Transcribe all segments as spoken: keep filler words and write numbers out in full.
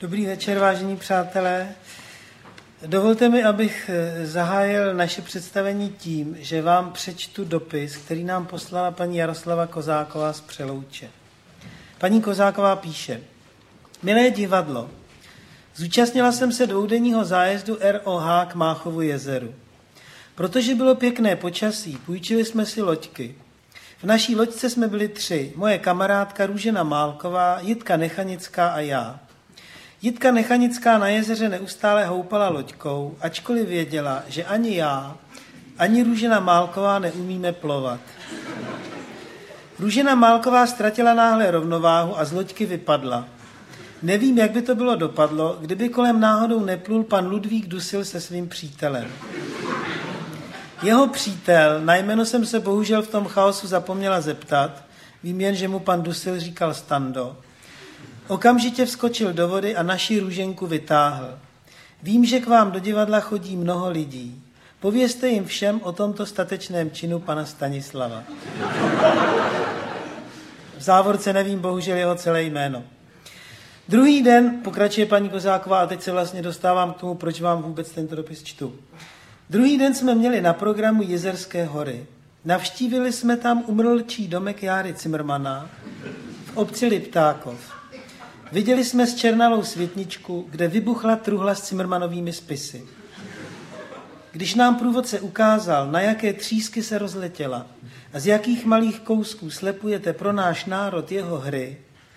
Dobrý večer, vážení přátelé. Dovolte mi, abych zahájil naše představení tím, že vám přečtu dopis, který nám poslala paní Jaroslava Kozáková z Přelouče. Paní Kozáková píše: Milé divadlo, zúčastnila jsem se dvoudenního zájezdu R O H k Máchovu jezeru. Protože bylo pěkné počasí, půjčili jsme si loďky. V naší loďce jsme byli tři, moje kamarádka Růžena Málková, Jitka Nechanická a já. Jitka Nechanická na jezeře neustále houpala loďkou, ačkoliv věděla, že ani já, ani Růžena Málková neumíme plovat. Růžena Málková ztratila náhle rovnováhu a z loďky vypadla. Nevím, jak by to bylo dopadlo, kdyby kolem náhodou neplul pan Ludvík Dusil se svým přítelem. Jeho přítel, na jméno jsem se bohužel v tom chaosu zapomněla zeptat, vím jen, že mu pan Dusil říkal Stando, okamžitě vskočil do vody a naši Růženku vytáhl. Vím, že k vám do divadla chodí mnoho lidí. Povězte jim všem o tomto statečném činu pana Stanislava. V závorce nevím bohužel jeho celé jméno. Druhý den, pokračuje paní Kozáková, a teď se vlastně dostávám k tomu, proč vám vůbec tento dopis čtu. Druhý den jsme měli na programu Jizerské hory. Navštívili jsme tam umrlčí domek Járy Cimrmana v obci Liptákov. Viděli jsme zčernalou světničku, kde vybuchla truhla s Cimrmanovými spisy. Když nám průvodce ukázal, na jaké třísky se rozletěla a z jakých malých kousků slepujete pro náš národ jeho hry,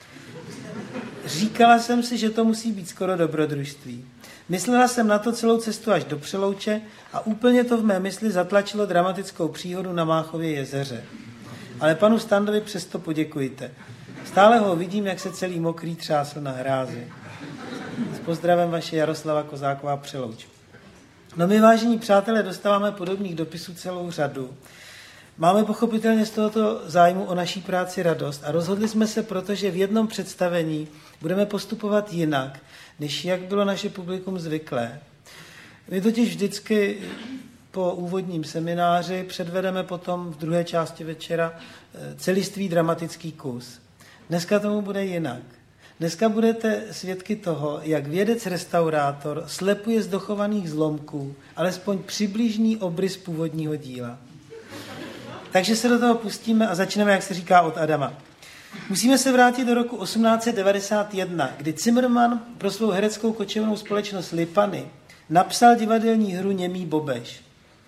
říkala jsem si, že to musí být skoro dobrodružství. Myslela jsem na to celou cestu až do Přelouče a úplně to v mé mysli zatlačilo dramatickou příhodu na Máchově jezeře. Ale panu Standovi přesto poděkujte. Stále ho vidím, jak se celý mokrý třásl na hrázi. S pozdravem vaše Jaroslava Kozáková, Přelouč. No my, vážení přátelé, dostáváme podobných dopisů celou řadu. Máme pochopitelně z tohoto zájmu o naší práci radost a rozhodli jsme se proto, že v jednom představení budeme postupovat jinak, než jak bylo naše publikum zvyklé. My totiž vždycky po úvodním semináři předvedeme potom v druhé části večera celistvý dramatický kus. Dneska tomu bude jinak. Dneska budete svědky toho, jak vědec-restaurátor slepuje z dochovaných zlomků alespoň přibližný obrys původního díla. Takže se do toho pustíme a začneme, jak se říká, od Adama. Musíme se vrátit do roku osmnáct set devadesát jedna, kdy Cimrman pro svou hereckou kočovnou společnost Lipany napsal divadelní hru Němý Bobeš.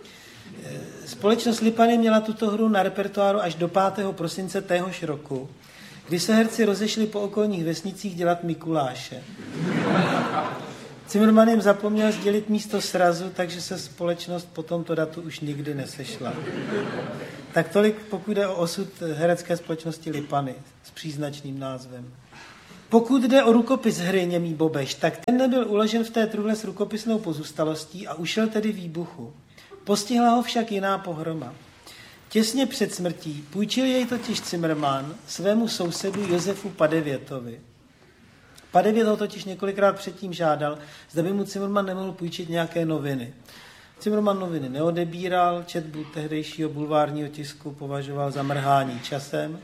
Společnost Lipany měla tuto hru na repertoáru až do pátého prosince téhož roku, kdy se herci rozešli po okolních vesnicích dělat Mikuláše. Cimrman jim zapomněl sdělit místo srazu, takže se společnost po tomto datu už nikdy nesešla. Tak tolik, pokud jde o osud herecké společnosti Lipany s příznačným názvem. Pokud jde o rukopis hry Němý Bobeš, tak ten nebyl uložen v té truhle s rukopisnou pozůstalostí a ušel tedy výbuchu. Postihla ho však jiná pohroma. Těsně před smrtí půjčil jej totiž Cimrman svému sousedu Josefu Padevětovi. Padevět ho totiž několikrát předtím žádal, zda by mu Cimrman nemohl půjčit nějaké noviny. Cimrman noviny neodebíral, četbu tehdejšího bulvárního tisku považoval za mrhání časem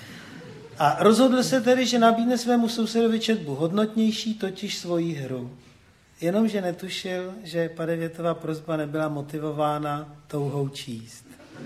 a rozhodl se tedy, že nabídne svému sousedovi četbu hodnotnější, totiž svoji hru. Jenomže netušil, že Padevětova prosba nebyla motivována touhou číst.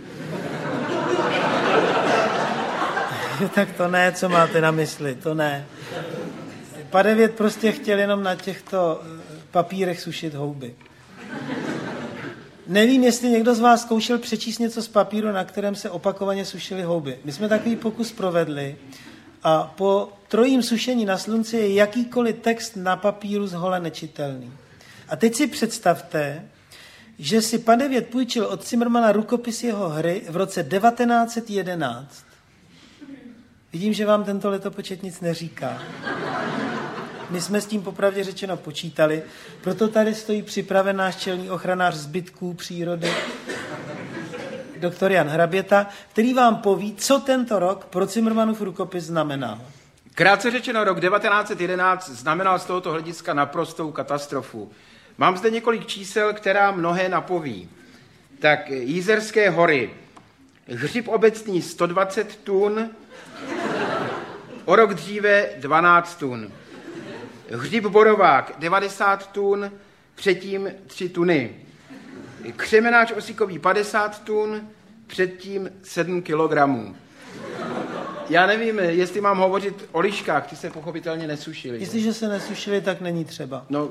Tak to ne, co máte na mysli, to ne. Padevět prostě chtěl jenom na těchto papírech sušit houby. Nevím, jestli někdo z vás zkoušel přečíst něco z papíru, na kterém se opakovaně sušily houby. My jsme takový pokus provedli a po trojím sušení na slunci je jakýkoliv text na papíru zhole nečitelný. A teď si představte, že si Padevět půjčil od Cimrmana rukopis jeho hry v roce devatenáct set jedenáct. Vidím, že vám tento letopočet nic neříká. My jsme s tím popravdě řečeno počítali, proto tady stojí připraven náš čelný ochranář zbytků přírody, doktor Jan Hraběta, který vám poví, co tento rok pro Cimrmanův rukopis znamenal. Krátce řečeno, rok devatenáct set jedenáct znamenal z tohoto hlediska naprostou katastrofu. Mám zde několik čísel, která mnohé napoví. Tak Jizerské hory. Hřib obecný sto dvacet tun, o rok dříve dvanáct tun. Hřib Borovák devadesát tun, předtím tři tuny. Křemenáč Osíkový padesát tun, předtím sedm kilogramů. Já nevím, jestli mám hovořit o liškách, ty se pochopitelně nesušily. Jestliže se nesušily, tak není třeba. No,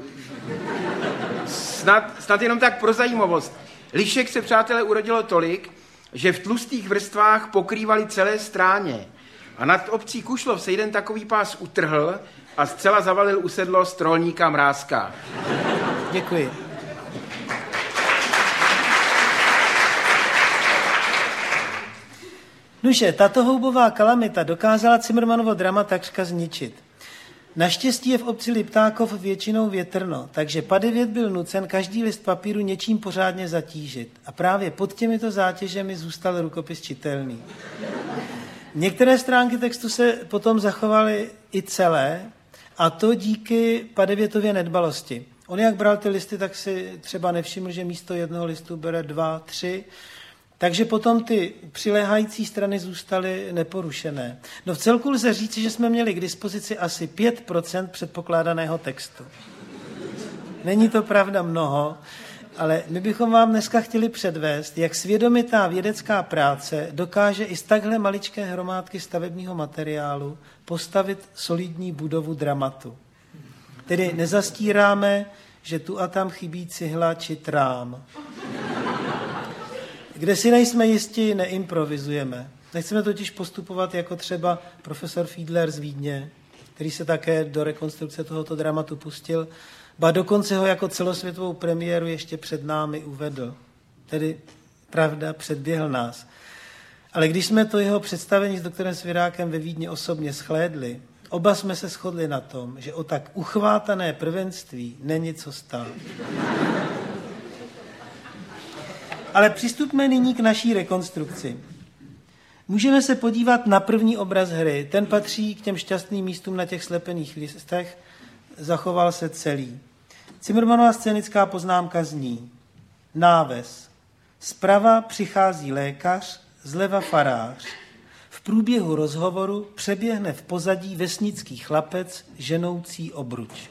snad, snad jenom tak pro zajímavost. Lišek se, přátelé, urodilo tolik, že v tlustých vrstvách pokrývali celé stráně. A nad obcí Kušlov se jeden takový pás utrhl a zcela zavalil usedlost rolníka Mrázka. Děkuji. Nuže, tato houbová kalamita dokázala Cimrmanovo drama takřka zničit. Naštěstí je v obci Liptákov většinou větrno, takže Padevět byl nucen každý list papíru něčím pořádně zatížit. A právě pod těmito zátěžemi zůstal rukopis čitelný. Některé stránky textu se potom zachovaly i celé, a to díky Padevětově nedbalosti. On jak bral ty listy, tak si třeba nevšiml, že místo jednoho listu bere dva, tři, takže potom ty přiléhající strany zůstaly neporušené. No v celku lze říct, že jsme měli k dispozici asi pět procent předpokládaného textu. Není to pravda mnoho, ale my bychom vám dneska chtěli předvést, jak svědomitá vědecká práce dokáže i z takhle maličké hromádky stavebního materiálu postavit solidní budovu dramatu. Tedy nezastíráme, že tu a tam chybí cihla či trám. Kde si nejsme jisti, neimprovizujeme. Nechceme totiž postupovat jako třeba profesor Fiedler z Vídně, který se také do rekonstrukce tohoto dramatu pustil, ba dokonce ho jako celosvětovou premiéru ještě před námi uvedl. Tedy pravda, předběhl nás. Ale když jsme to jeho představení s doktorem Svirákem ve Vídni osobně shlédli, oba jsme se shodli na tom, že o tak uchvátané prvenství není co stát. Ale přistupme nyní k naší rekonstrukci. Můžeme se podívat na první obraz hry. Ten patří k těm šťastným místům na těch slepených listech. Zachoval se celý. Cimrmanova scénická poznámka zní: náves. Zprava přichází lékař, zleva farář. V průběhu rozhovoru přeběhne v pozadí vesnický chlapec ženoucí obruč.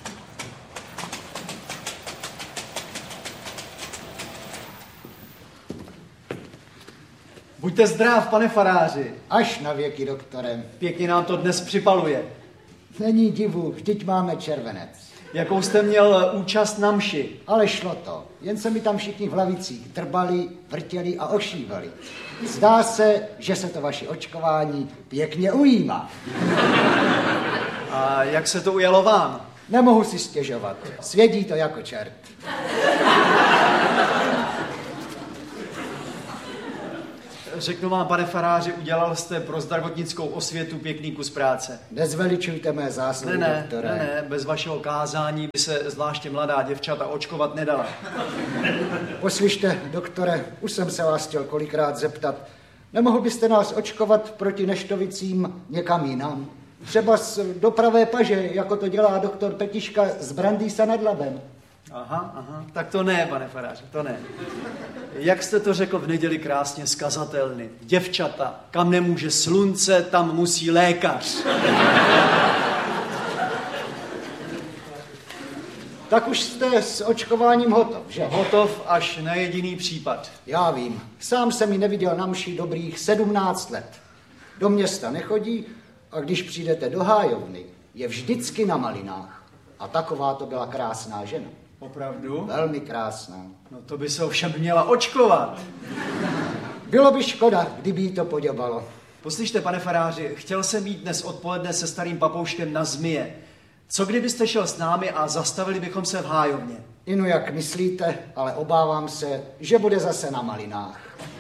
Buďte zdrav, pane faráři. Až na věky, doktore. Pěkně nám to dnes připaluje. Není divu, vždyť máme červenec. Jakou jste měl účast na mši? Ale šlo to. Jen se mi tam všichni v lavicích drbali, vrtěli a ošívali. Zdá se, že se to vaše očkování pěkně ujímá. A jak se to ujalo vám? Nemohu si stěžovat. Svědí to jako čert. Řeknu vám, pane faráři, udělal jste pro zdravotnickou osvětu pěkný kus práce. Nezveličujte mé zásluhy, ne, ne, doktore. Ne, ne, bez vašeho kázání by se zvláště mladá děvčata očkovat nedala. Poslyšte, doktore, už jsem se vás chtěl kolikrát zeptat. Nemohl byste nás očkovat proti neštovicím někam jinam? Třeba z dopravé paže, jako to dělá doktor Petiška z Brandýsa nad Labem. Aha, aha, tak to ne, pane faráři, to ne. Jak jste to řekl v neděli krásně skazatelny. Děvčata, kam nemůže slunce, tam musí lékař. Tak už jste s očkováním hotov, že? Hotov až na jediný případ. Já vím. Sám jsem ji neviděl na mši dobrých sedmnáct let. Do města nechodí a když přijdete do hájovny, je vždycky na malinách. A taková to byla krásná žena. Opravdu? Velmi krásná. No to by se ovšem měla očkovat. Bylo by škoda, kdyby jí to poděbalo. Poslyšte, pane faráři, chtěl jsem jít dnes odpoledne se starým papouškem na Zmije. Co kdybyste šel s námi a zastavili bychom se v hájovně? Inu, jak myslíte, ale obávám se, že bude zase na malinách.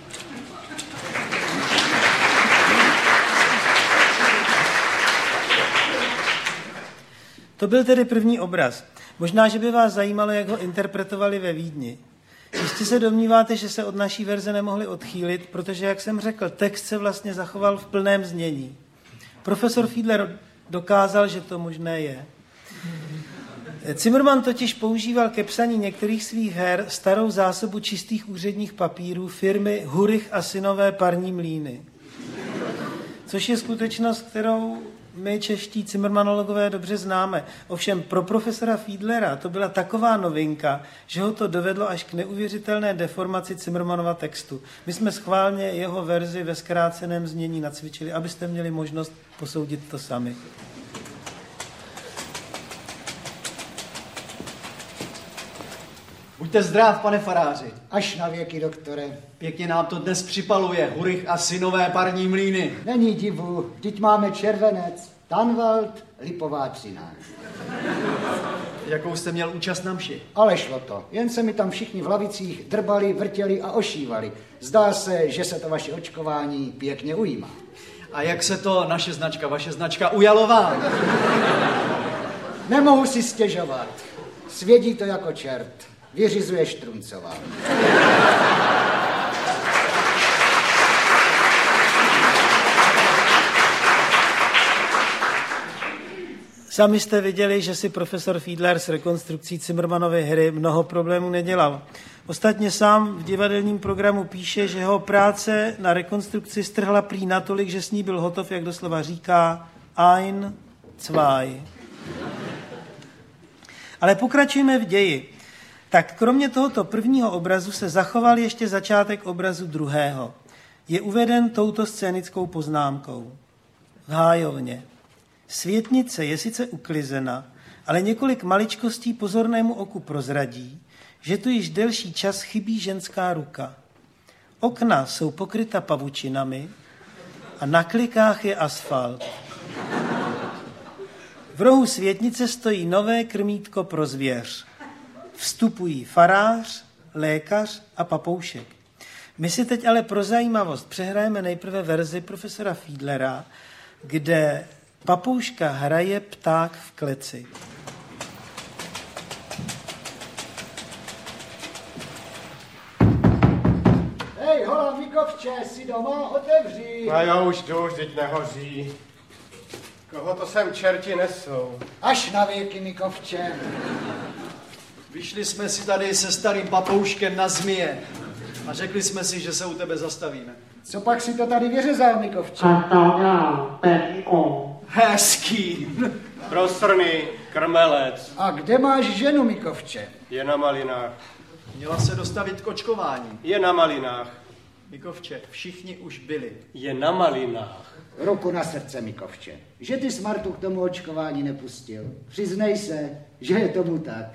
To byl tedy první obraz. Možná, že by vás zajímalo, jak ho interpretovali ve Vídni. Jistě se domníváte, že se od naší verze nemohli odchýlit, protože, jak jsem řekl, text se vlastně zachoval v plném znění. Profesor Fiedler dokázal, že to možné je. Cimrman totiž používal ke psaní některých svých her starou zásobu čistých úředních papírů firmy Hurich a synové parní mlýny. Což je skutečnost, kterou my čeští cimrmanologové dobře známe. Ovšem pro profesora Fiedlera to byla taková novinka, že ho to dovedlo až k neuvěřitelné deformaci Cimrmanova textu. My jsme schválně jeho verzi ve zkráceném znění nacvičili, abyste měli možnost posoudit to sami. Buďte zdrav, pane faráři. Až na věky, doktore. Pěkně nám to dnes připaluje, Hurich a synové parní mlýny. Není divu, vždyť máme červenec, Tanvald, Lipová třináct. Jakou jste měl účast na mši? Ale šlo to. Jen se mi tam všichni v lavicích drbali, vrtěli a ošívali. Zdá se, že se to vaše očkování pěkně ujímá. A jak se to naše značka, vaše značka ujalo vám? Nemohu si stěžovat. Svědí to jako čert. Vyřizuje Štruncová. Sami jste viděli, že si profesor Fiedler s rekonstrukcí Cimrmanovy hry mnoho problémů nedělal. Ostatně sám v divadelním programu píše, že jeho práce na rekonstrukci strhla prý natolik, že s ní byl hotov, jak doslova říká, ein, zwei. Ale pokračujeme v ději. Tak kromě tohoto prvního obrazu se zachoval ještě začátek obrazu druhého. Je uveden touto scénickou poznámkou. V hájovně. Světnice je sice uklizena, ale několik maličkostí pozornému oku prozradí, že tu již delší čas chybí ženská ruka. Okna jsou pokryta pavučinami a na klikách je asfalt. V rohu světnice stojí nové krmítko pro zvěř. Vstupují farář, lékař a papoušek. My si teď ale pro zajímavost přehrajeme nejprve verzi profesora Fiedlera, kde papouška hraje pták v kleci. Hej, hola, Mikovče, jsi doma? Otevři. A já už jdu, vždyť nehoří. Koho to sem čerti nesou? Až na věky, Mikovče. Vyšli jsme si tady se starým papouškem na zmije a řekli jsme si, že se u tebe zastavíme. Co pak si to tady vyřezal, Mikovče? Hezký. Prosrný, krmelec, A kde máš ženu, Mikovče? je na malinách. Měla se dostavit k očkování. Je na malinách. Mikovče, všichni už byli. Je na malinách. Ruku na srdce, Mikovče. Že ty Smartu k tomu očkování nepustil. Přiznej se, že je tomu tak.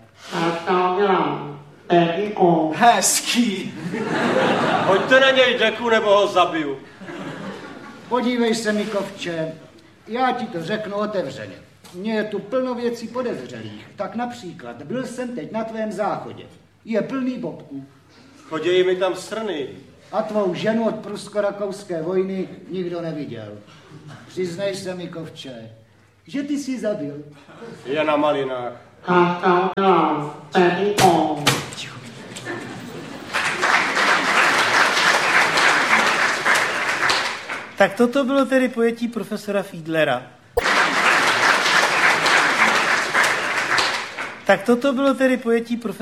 Hezký. Hoďte na něj deku, nebo ho zabiju. Podívej se, Mikovče, já ti to řeknu otevřeně. Mně je tu plno věcí podezřelých. Tak například, byl jsem teď na tvém záchodě. Je plný bobků. Chodějí mi tam srny. A tvou ženu od prusko-rakouské vojny nikdo neviděl. Přiznej se, Mikovče, že ty jsi zabil. Je na malinách. Tak toto bylo tedy pojetí profesora Fiedlera. Tak toto bylo tedy pojetí profesora